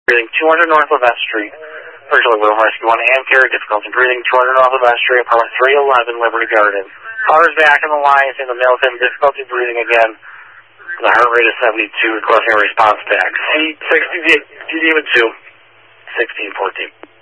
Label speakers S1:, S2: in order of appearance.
S1: Breathing 200 north of S Street. Virtually Little Rescue 1 and carrier difficulty breathing 200 north of S Street, apartment 311, Liberty Garden. Callers back in the line, saying the male's having difficulty breathing again. The heart rate is 72, requesting a response back. C60, DD2, 1614.